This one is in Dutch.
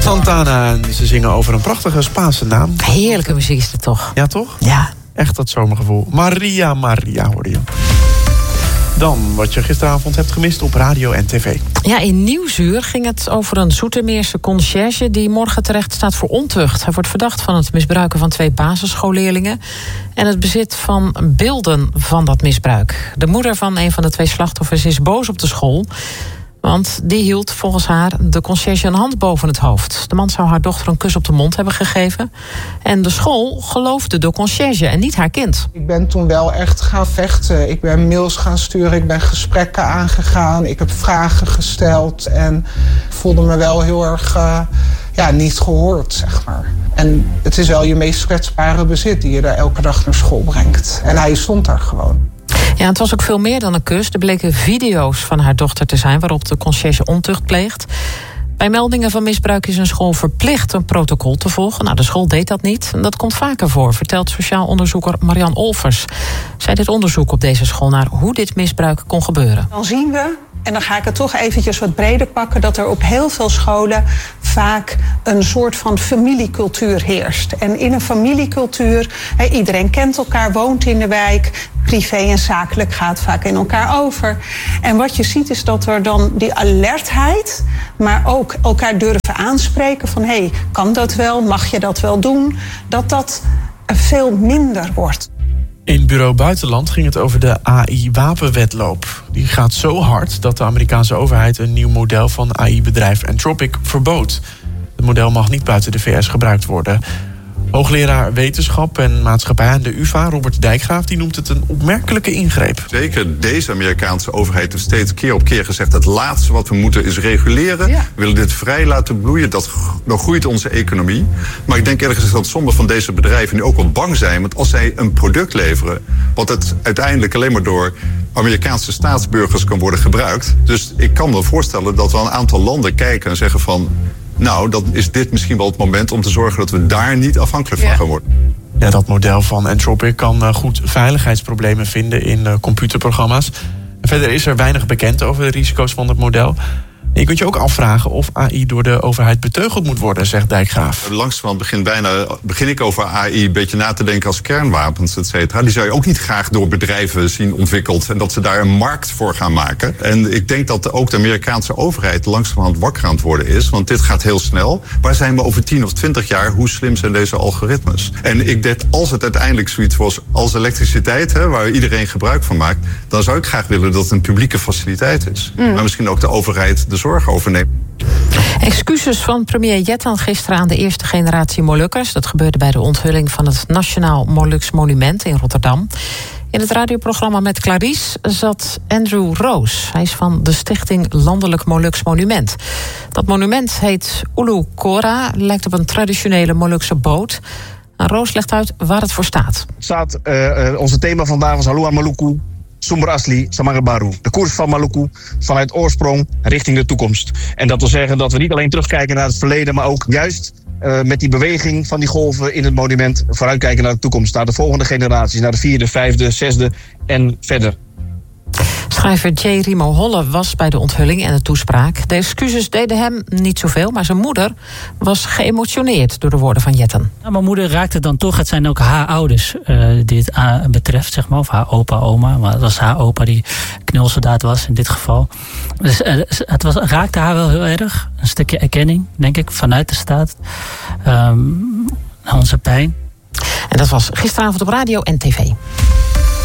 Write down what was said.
Santana, en ze zingen over een prachtige Spaanse naam. Heerlijke muziek is het toch? Ja, toch? Ja. Echt dat zomergevoel. Maria, Maria, hoorde je. Dan wat je gisteravond hebt gemist op radio en tv. Ja, in Nieuwsuur ging het over een Zoetermeerse conciërge die morgen terecht staat voor ontucht. Hij wordt verdacht van het misbruiken van 2 basisschoolleerlingen en het bezit van beelden van dat misbruik. De moeder van een van de 2 slachtoffers is boos op de school, want die hield volgens haar de conciërge een hand boven het hoofd. De man zou haar dochter een kus op de mond hebben gegeven. En de school geloofde de conciërge en niet haar kind. Ik ben toen wel echt gaan vechten. Ik ben mails gaan sturen, ik ben gesprekken aangegaan. Ik heb vragen gesteld en voelde me wel heel erg niet gehoord, zeg maar. En het is wel je meest kwetsbare bezit die je er elke dag naar school brengt. En hij stond daar gewoon. Ja, het was ook veel meer dan een kus. Er bleken video's van haar dochter te zijn waarop de conciërge ontucht pleegt. Bij meldingen van misbruik is een school verplicht een protocol te volgen. Nou, de school deed dat niet. En dat komt vaker voor, vertelt sociaal onderzoeker Marian Olvers. Zij deed onderzoek op deze school naar hoe dit misbruik kon gebeuren. Dan zien we, en dan ga ik het toch eventjes wat breder pakken, dat er op heel veel scholen vaak een soort van familiecultuur heerst. En in een familiecultuur, iedereen kent elkaar, woont in de wijk, privé en zakelijk gaat vaak in elkaar over. En wat je ziet is dat er dan die alertheid, maar ook elkaar durven aanspreken van kan dat wel, mag je dat wel doen, dat veel minder wordt. In Bureau Buitenland ging het over de AI-wapenwedloop. Die gaat zo hard dat de Amerikaanse overheid een nieuw model van AI-bedrijf Anthropic verbood. Het model mag niet buiten de VS gebruikt worden. Hoogleraar wetenschap en maatschappij aan de UvA, Robert Dijkgraaf, die noemt het een opmerkelijke ingreep. Zeker deze Amerikaanse overheid heeft steeds keer op keer gezegd, het laatste wat we moeten is reguleren. Ja. We willen dit vrij laten bloeien, dan groeit onze economie. Maar ik denk eerlijk gezegd dat sommige van deze bedrijven nu ook wel bang zijn, want als zij een product leveren, wat het uiteindelijk alleen maar door Amerikaanse staatsburgers kan worden gebruikt. Dus ik kan me voorstellen dat wel een aantal landen kijken en zeggen van, nou, dan is dit misschien wel het moment om te zorgen dat we daar niet afhankelijk van gaan worden. Ja, dat model van Anthropic kan goed veiligheidsproblemen vinden in computerprogramma's. En verder is er weinig bekend over de risico's van het model. En je kunt je ook afvragen of AI door de overheid beteugeld moet worden, zegt Dijkgraaf. Langzamerhand begin ik over AI een beetje na te denken als kernwapens, et cetera. Die zou je ook niet graag door bedrijven zien ontwikkeld en dat ze daar een markt voor gaan maken. En ik denk dat ook de Amerikaanse overheid langzamerhand wakker aan het worden is, want dit gaat heel snel. Waar zijn we over 10 of 20 jaar? Hoe slim zijn deze algoritmes? En ik denk, als het uiteindelijk zoiets was als elektriciteit, waar iedereen gebruik van maakt, dan zou ik graag willen dat het een publieke faciliteit is. Maar misschien ook de overheid de zorg overnemen. Excuses van premier Jettan gisteren aan de eerste generatie Molukkers. Dat gebeurde bij de onthulling van het Nationaal Moluks Monument in Rotterdam. In het radioprogramma met Clarice zat Andrew Roos. Hij is van de stichting Landelijk Moluks Monument. Dat monument heet Ulu Kora, lijkt op een traditionele Molukse boot. En Roos legt uit waar het voor staat. Onze thema vandaag was Halua Maluku, Sumber Asli, Samara Baru. De koers van Maluku vanuit oorsprong richting de toekomst. En dat wil zeggen dat we niet alleen terugkijken naar het verleden, maar ook juist met die beweging van die golven in het monument vooruitkijken naar de toekomst. Naar de volgende generaties, naar de 4e, 5e, 6e en verder. Schrijver J. Rimo Holle was bij de onthulling en de toespraak. De excuses deden hem niet zoveel, maar zijn moeder was geëmotioneerd door de woorden van Jettan. Ja, mijn moeder raakte dan toch, het zijn ook haar ouders die het betreft, zeg maar, of haar opa, oma. Maar het was haar opa die knulsoldaat was in dit geval. Dus het raakte haar wel heel erg. Een stukje erkenning, denk ik, vanuit de staat. Onze pijn. En dat was gisteravond op radio en tv.